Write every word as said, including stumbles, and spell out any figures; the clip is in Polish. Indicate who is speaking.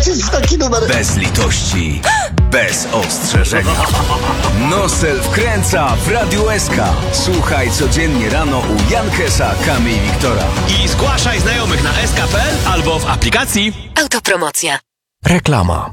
Speaker 1: zapłacić taki numer.
Speaker 2: Bez litości, bez ostrzeżenia. Nosel wkręca w Radiu S K. Słuchaj codziennie rano u Jankesa, Kamy i Wiktora.
Speaker 3: I zgłaszaj znajomych na s k kropka p l albo w aplikacji.
Speaker 4: Autopromocja.
Speaker 5: Reklama.